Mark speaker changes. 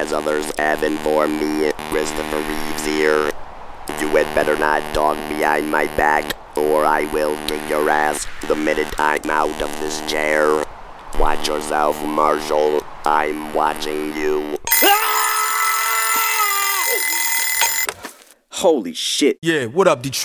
Speaker 1: as others have informed me. Christopher Reeves here. You had better not talk behind my back, or I will kick your ass the minute I'm out of this chair. Watch yourself, Marshall. I'm watching you.
Speaker 2: Holy shit.
Speaker 3: Yeah, what up, Detroit?